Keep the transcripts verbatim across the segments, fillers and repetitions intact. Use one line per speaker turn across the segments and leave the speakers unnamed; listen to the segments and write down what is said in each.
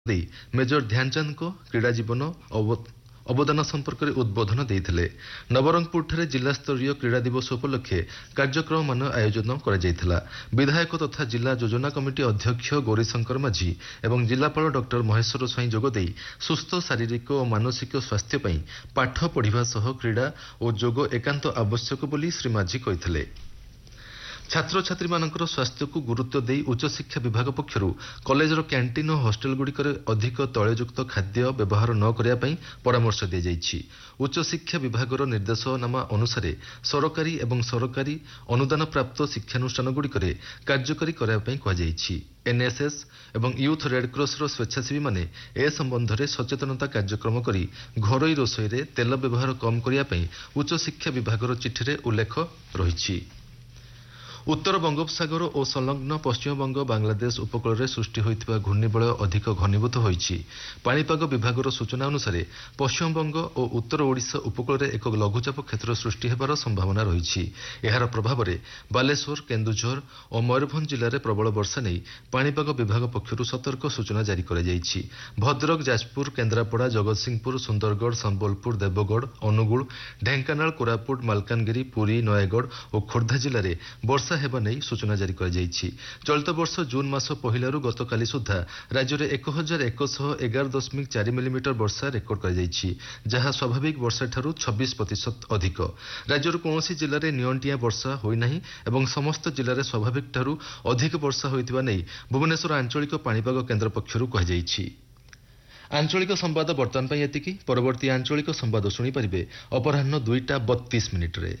ଦେଇ ମେଜର ଧ୍ୟାନଚାନ୍ଦଙ୍କ କ୍ରୀଡ଼ା ଜୀବନ ଅବଦାନ ସମ୍ପର୍କରେ ଉଦ୍ବୋଧନ ଦେଇଥିଲେ। ନବରଙ୍ଗପୁରଠାରେ ଜିଲ୍ଲାସ୍ତରୀୟ କ୍ରୀଡ଼ା ଦିବସ ଉପଲକ୍ଷେ କାର୍ଯ୍ୟକ୍ରମମାନ ଆୟୋଜନ କରାଯାଇଥିଲା। ବିଧାୟକ ତଥା ଜିଲ୍ଲା ଯୋଜନା କମିଟି ଅଧ୍ୟକ୍ଷ ଗୌରୀଶଙ୍କର ମାଝୀ ଏବଂ ଜିଲ୍ଲାପାଳ ଡକ୍ଟର ମହେଶ୍ୱର ସ୍ୱାଇଁ ଯୋଗଦେଇ ସୁସ୍ଥ ଶାରୀରିକ ଓ ମାନସିକ ସ୍ୱାସ୍ଥ୍ୟ ପାଇଁ ପାଠ ପଢ଼ିବା ସହ କ୍ରୀଡ଼ା ଓ ଯୋଗ ଏକାନ୍ତ ଆବଶ୍ୟକ ବୋଲି ଶ୍ରୀ ମାଝୀ କହିଥିଲେ। ଛାତ୍ରଛାତ୍ରୀମାନଙ୍କର ସ୍ୱାସ୍ଥ୍ୟକୁ ଗୁରୁତ୍ୱ ଦେଇ ଉଚ୍ଚଶିକ୍ଷା ବିଭାଗ ପକ୍ଷରୁ କଲେଜର କ୍ୟାଣ୍ଟିନ୍ ଓ ହଷ୍ଟେଲଗୁଡ଼ିକରେ ଅଧିକ ତୈଳଯୁକ୍ତ ଖାଦ୍ୟ ବ୍ୟବହାର ନ କରିବା ପାଇଁ ପରାମର୍ଶ ଦିଆଯାଇଛି। ଉଚ୍ଚଶିକ୍ଷା ବିଭାଗର ନିର୍ଦ୍ଦେଶନାମା ଅନୁସାରେ ସରକାରୀ ଏବଂ ସରକାରୀ ଅନୁଦାନପ୍ରାପ୍ତ ଶିକ୍ଷାନୁଷ୍ଠାନଗୁଡ଼ିକରେ କାର୍ଯ୍ୟକାରୀ କରାଇବା ପାଇଁ କୁହାଯାଇଛି। ଏନ୍ଏସ୍ଏସ୍ ଏବଂ ୟୁଥ୍ ରେଡ୍କ୍ରସର ସ୍ୱେଚ୍ଛାସେବୀମାନେ ଏ ସମ୍ବନ୍ଧରେ ସଚେତନତା କାର୍ଯ୍ୟକ୍ରମ କରି ଘରୋଇ ରୋଷେଇରେ ତେଲ ବ୍ୟବହାର କମ୍ କରିବା ପାଇଁ ଉଚ୍ଚଶିକ୍ଷା ବିଭାଗର ଚିଠିରେ ଉଲ୍ଲେଖ ରହିଛି। ଉତ୍ତର ବଙ୍ଗୋପସାଗର ଓ ସଂଲଗ୍ନ ପଶ୍ଚିମବଙ୍ଗ ବାଂଲାଦେଶ ଉପକୂଳରେ ସୃଷ୍ଟି ହୋଇଥିବା ଘୂର୍ଣ୍ଣିବଳୟ ଅଧିକ ଘନୀଭୂତ ହୋଇଛି। ପାଣିପାଗ ବିଭାଗର ସୂଚନା ଅନୁସାରେ ପଶ୍ଚିମବଙ୍ଗ ଓ ଉତ୍ତର ଓଡ଼ିଶା ଉପକୂଳରେ ଏକ ଲଘୁଚାପ କ୍ଷେତ୍ର ସୃଷ୍ଟି ହେବାର ସମ୍ଭାବନା ରହିଛି। ଏହାର ପ୍ରଭାବରେ ବାଲେଶ୍ୱର, କେନ୍ଦୁଝର ଓ ମୟୂରଭଞ୍ଜ ଜିଲ୍ଲାରେ ପ୍ରବଳ ବର୍ଷା ନେଇ ପାଣିପାଗ ବିଭାଗ ପକ୍ଷରୁ ସତର୍କ ସୂଚନା ଜାରି କରାଯାଇଛି। ଭଦ୍ରକ, ଯାଜପୁର, କେନ୍ଦ୍ରାପଡ଼ା, ଜଗତସିଂହପୁର, ସୁନ୍ଦରଗଡ଼, ସମ୍ବଲପୁର, ଦେବଗଡ଼, ଅନୁଗୁଳ, ଢେଙ୍କାନାଳ, କୋରାପୁଟ, ମାଲକାନଗିରି, ପୁରୀ, ନୟାଗଡ଼ ଓ ଖୋର୍ଦ୍ଧା ଜିଲ୍ଲାରେ ବର୍ଷା ହେବା ନେଇ ସୂଚନା ଜାରି କରାଯାଇଛି। ଚଳିତ ବର୍ଷ ଜୁନ୍ ମାସ ପହିଲାରୁ ଗତକାଲି ସୁଦ୍ଧା ରାଜ୍ୟରେ ଏକ ହଜାର ଏକଶହ ଏଗାର ଦଶମିକ ଚାରି ମିଲିମିଟର ବର୍ଷା ରେକର୍ଡ କରାଯାଇଛି, ଯାହା ସ୍ୱାଭାବିକ ବର୍ଷାଠାରୁ ଛବିଶ ପ୍ରତିଶତ ଅଧିକ। ରାଜ୍ୟର କୌଣସି ଜିଲ୍ଲାରେ ନିଅଣ୍ଟିଆ ବର୍ଷା ହୋଇନାହିଁ ଏବଂ ସମସ୍ତ ଜିଲ୍ଲାରେ ସ୍ୱାଭାବିକଠାରୁ ଅଧିକ ବର୍ଷା ହୋଇଥିବା ନେଇ ଭୁବନେଶ୍ୱର ଆଞ୍ଚଳିକ ପାଣିପାଗ କେନ୍ଦ୍ର ପକ୍ଷରୁ କୁହାଯାଇଛି। ଆଞ୍ଚଳିକ ସମ୍ବାଦ ବର୍ତ୍ତମାନ ପାଇଁ ଏତିକି। ପରବର୍ତ୍ତୀ ଆଞ୍ଚଳିକ ସମ୍ବାଦ ଶୁଣିପାରିବେ ଅପରାହ୍ନ ଦୁଇଟା ବତିଶ ମିନିଟ୍ରେ।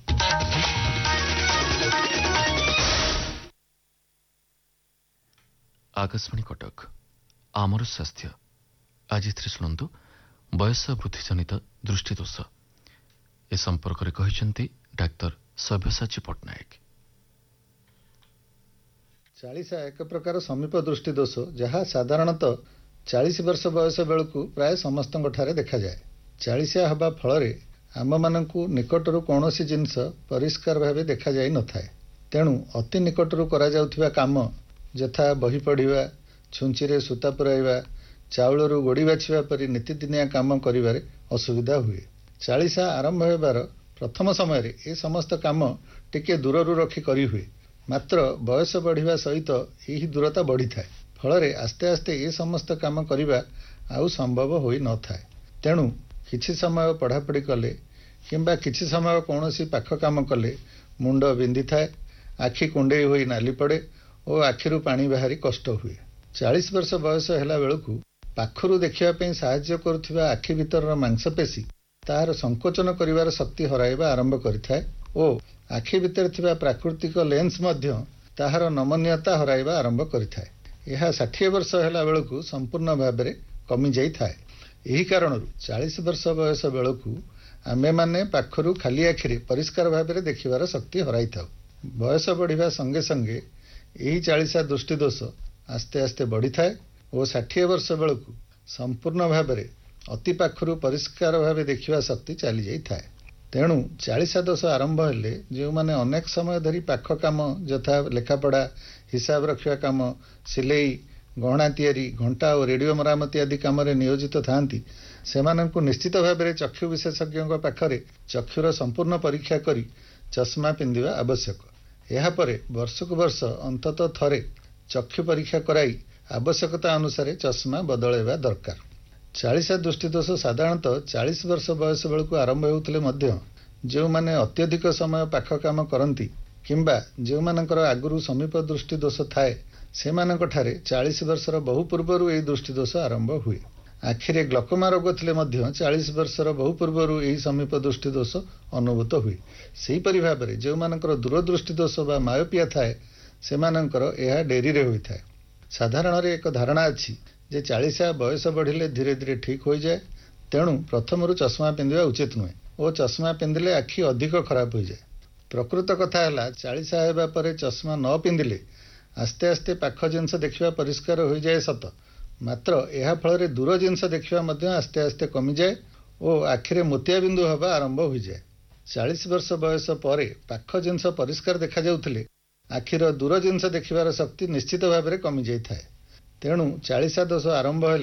आकाशवाणी कटक आमर स्वास्थ्य आज शुणु बयस वृद्धि जनित दृष्टिदोष ए संपर्क में कहते डाक्तर सव्यसाची पट्टनायक।
चालीसा एक प्रकार समीप दृष्टिदोष जहाँ साधारणतः चालीस वर्ष बयस बेलू प्राय समस्त देखा जाए। चालीसा हवा फल आम मानू निकटर कौन जिनस परिष्कार भाव देखा जाई न थाए। तेणु अति निकटर करा जाउथिबा काम यथा बही पढ़ा, छुंचीरे सूता पुराइबा, चाउलरू गोड़ी बाछिबा परी नीतिदिनिया काम करिबारे असुविधा हुए। चालीसा आरंभ होबार प्रथम समय ए समस्त काम टिके दूररू रखी करी हुए, मात्र बयस बढ़िबा सहित यही दूरता बढ़ी थाए। फलरे आस्ते आस्ते ए समस्त काम करिबा आउ संभव होई न थाए। तेणु किछि समय पढ़ापढ़ी कले किंबा किछि समय कौनसी पाख काम कले मुंड बिंधी थाए, आखि कुंडेई होई नाली पड़े और आखिरू पानी बाहरी कष्ट हुए। चालीस वर्ष बयस हैला बेलू पाखरू देखिबा साहाय्य करुथिबा आखि भीतर मांसपेशी तार संकोचन करिवार शक्ति हराइबा आरंभ करिथाए और आखि भीतर थिबा प्राकृतिक लेंस मध्य ताहार नमनीयता हराइबा आरंभ करिथाए। यह साठ वर्ष हैला बेलू संपूर्ण भाव में कमी जाई थाए। एही कारणरू चालीस वर्ष बयस बेलू आमे माने पाखरू खाली आखिरे परिष्कार भाव में देखिबार शक्ति हराई थाउ। बयस बढ़िबा संगे संगे यही चालीसा दृष्टिदोष आस्ते आस्ते बढ़ी थाए और षाठिए वर्ष बेलू संपूर्ण भाव में अति पाखरू परिष्कार भाव देखा शक्ति चली जाई थाए। तेणु चालीसा दोष आरंभ हेले जो माने अनेक समय धरी पाख काम यथा लेखापढ़ा, हिसाब रखा काम, सिलेई, गहना तैयारी, घंटा और रेडियो मरामती आदि काम नियोजित थांती सेमानंकु निश्चित भाव में चक्षु विशेषज्ञ पाखरे चक्षुर संपूर्ण परीक्षा करी चश्मा पिंधिबा आवश्यक। यापरे वर्षक वर्ष अंततः थरे चक्षु परीक्षा कराई आवश्यकता अनुसार चश्मा बदलैबा दरकार। चालीसा दृष्टिदोष साधारणतः चालीस वर्ष बयस बेलू आरंभ होउतले मध्य जो माने अत्यधिक समय पाख काम करती किंबा जो मानकर आगुरु समीप दृष्टिदोष थाए सेमानक ठारे चालीस वर्षर बहु पूर्वरु एही दृष्टिदोष आरंभ हुए। आखिरे ग्लकोमा रोग थिले मध्य चालीस वर्षर बहु पूर्वरु एही समीप दृष्टिदोष अनुभूत हुए। सेहीपरि भाबरे जो मानकर दूरदृष्टिदोष बा मायोपिया थाए सेमानकर एहा डेरी रे होई थाए। साधारण रे एक धारणा अछि जे चालीसा बयस बढ़िले धीरे धीरे ठीक हो जाए। तेणु प्रथमरु चश्मा पिंधिबा उचित नुहे और चश्मा पिंधिले आखि अधिक खराब हो जाए। प्रकृत कथा हैला चालीसा हेबा परे चश्मा न पिंधिले आस्ते आस्ते पाख जिनस देखिबा परिष्कार हो जाए सत, मात्र यह फल दूर जिनस देखा आस्ते आस्ते कमी जाए और आखिरे मोतिया बिंदु हवा आरंभ हो जाए। चालीस वर्ष बयस पर पाख जिनस परिष्कार देखा जाउथिले आखिर दूर जिनस देखिबार शक्ति निश्चित भाव में कमी जाए। ତେଣୁ ଚାଳିଶା ଦୋଷ ଆରମ୍ଭ ହେଲେ